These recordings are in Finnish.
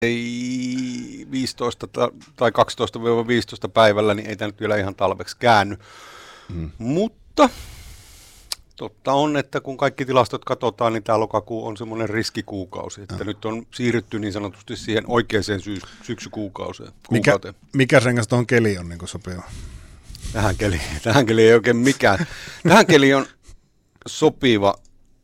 ei 15 tai 12-15 päivällä, niin ei tämä nyt vielä ihan talveksi käänny. Mutta totta on, että kun kaikki tilastot katsotaan, niin tämä lokakuu on semmoinen riskikuukausi, että nyt on siirrytty niin sanotusti siihen oikeaan syksykuukauteen. Mikä rengas tuohon keliin on niin sopiva? Tähän keliin ei oikein mikään. Tähän keliin on sopiva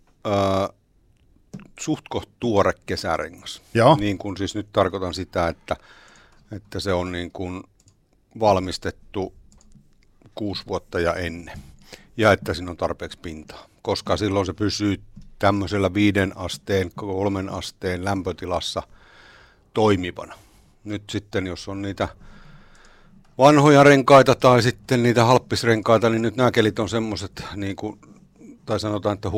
suhtkoht tuore kesärengas. Joo. Niin kuin siis nyt tarkoitan sitä, että se on niin kuin valmistettu 6 vuotta ja ennen. Ja että siinä on tarpeeksi pintaa, koska silloin se pysyy tämmöisellä 5 asteen, 3 asteen lämpötilassa toimivana. Nyt sitten, jos on niitä vanhoja renkaita tai sitten niitä halppisrenkaita, niin nyt nämä kelit on semmoiset, niin kuin, tai sanotaan, että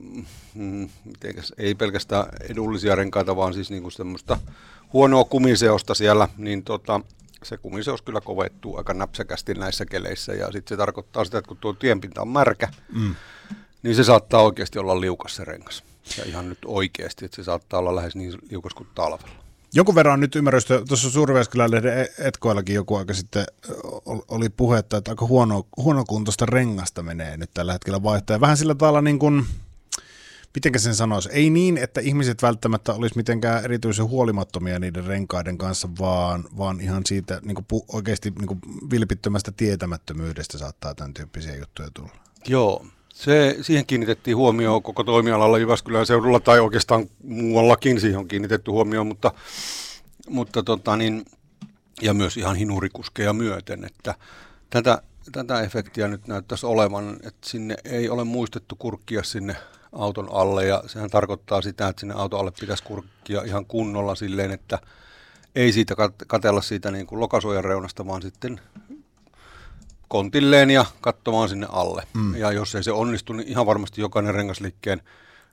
ei pelkästään edullisia renkaita, vaan siis niin kuin semmoista huonoa kumiseosta siellä, niin se kumiseos kyllä kovettuu aika näpsäkästi näissä keleissä, ja sitten se tarkoittaa sitä, että kun tuo tienpinta on märkä, niin se saattaa oikeasti olla liukas se rengas. Ja ihan nyt oikeasti, että se saattaa olla lähes niin liukas kuin talvella. Jonkun verran on nyt ymmärrystä, tuossa Suurveskylän-lehden Etkoillakin joku aika sitten oli puhetta, että aika huonokuntoista rengasta menee nyt tällä hetkellä vaihtaa. Vähän sillä tavalla niin kuin, mitenkä sen sanoisi, ei niin, että ihmiset välttämättä olisi mitenkään erityisen huolimattomia niiden renkaiden kanssa, vaan ihan siitä niin kuin oikeasti niin kuin vilpittömästä tietämättömyydestä saattaa tämän tyyppisiä juttuja tulla. Joo. Siihen kiinnitettiin huomioon koko toimialalla Jyväskylän seudulla, tai oikeastaan muuallakin siihen on kiinnitetty huomioon, mutta ja myös ihan hinurikuskeja myöten, että tätä efektiä nyt näyttäisi olevan, että sinne ei ole muistettu kurkkia sinne auton alle, ja sehän tarkoittaa sitä, että sinne auton alle pitäisi kurkkia ihan kunnolla silleen, että ei siitä katsella siitä niin kuin lokasuojan reunasta, vaan sitten kontilleen ja katsomaan sinne alle. Ja jos ei se onnistu, niin ihan varmasti jokainen rengasliikkeen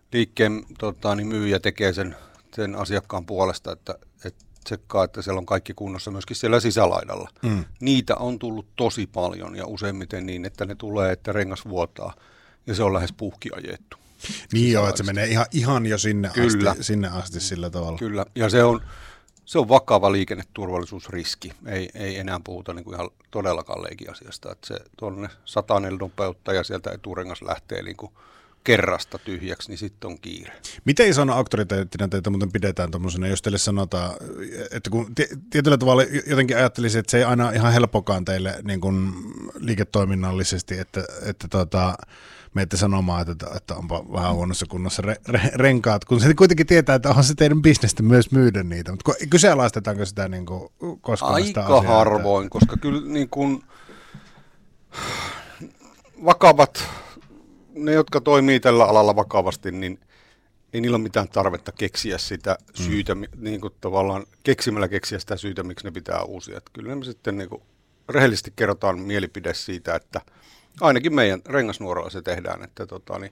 myyjä tekee sen asiakkaan puolesta, että tsekkaa, että siellä on kaikki kunnossa myöskin siellä sisälaidalla. Niitä on tullut tosi paljon ja useimmiten niin, että ne tulee, että rengas vuotaa ja se on lähes puhki ajettu. Niin joo, että se menee ihan jo sinne asti sillä tavalla. Kyllä, ja se on vakava liikenneturvallisuusriski. Ei enää puhuta niin kuin ihan todellakaan leikiasiasta. Että se tuonne 100 nopeutta ja sieltä eturengas lähtee niin kuin kerrasta tyhjäksi, niin sitten on kiire. Miten isona auktoriteettina teitä muuten pidetään tuommoisena, jos teille sanotaan, että kun tietyllä tavalla jotenkin ajattelisin, että se ei aina ihan helppokaan teille niin kuin liiketoiminnallisesti, että menette sanomaan, että onpa vähän huonossa kunnossa renkaat, kun se kuitenkin tietää, että onhan se teidän bisnestä myös myydä niitä, mutta kyseenalaistetaanko sitä niin kuin koskaan sitä asiaa? Aika harvoin, koska kyllä niin kuin vakavat, ne jotka toimii tällä alalla vakavasti, niin ei niillä ole mitään tarvetta keksiä sitä syytä, niin kuin tavallaan keksimällä keksiä sitä syytä, miksi ne pitää uusia. Että kyllä me sitten niin kuin rehellisesti kerrotaan mielipide siitä, että ainakin meidän rengasnuoralla se tehdään, että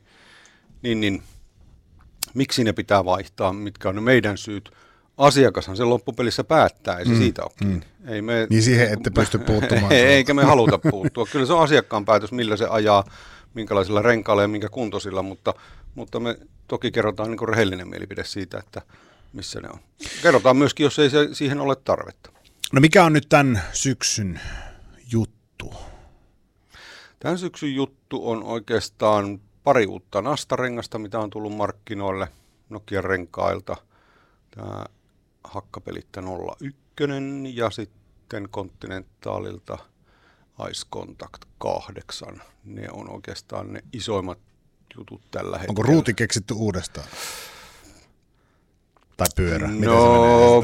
miksi ne pitää vaihtaa, mitkä on ne meidän syyt. Asiakashan sen loppupelissä päättää, ei se siitä ole kiinni. Niin siihen ette pysty puuttumaan. Eikä me haluta puuttua. Kyllä se on asiakkaan päätös, millä se ajaa, minkälaisilla renkailla ja minkä kuntoisilla, mutta me toki kerrotaan niin kuin rehellinen mielipide siitä, että missä ne on. Kerrotaan myöskin, jos ei siihen ole tarvetta. No mikä on nyt tämän syksyn juttu? Tämän syksyn juttu on oikeastaan pari uutta nastarengasta, mitä on tullut markkinoille Nokian renkailta. Tämä Hakkapelitta 01 ja sitten Continentalilta Ice Contact 8. Ne on oikeastaan ne isoimmat jutut tällä hetkellä. Onko ruuti keksitty uudestaan? Tai pyörä? No,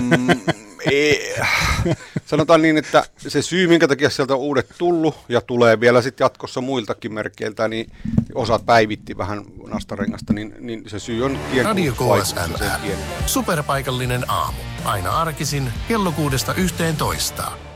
sanotaan niin, että se syy, minkä takia sieltä on uudet tullut ja tulee vielä sitten jatkossa muiltakin merkeiltä, niin osat päivitti vähän nastarengasta, niin se syy on Radio KSMR. Superpaikallinen aamu. Aina arkisin kello 6–11.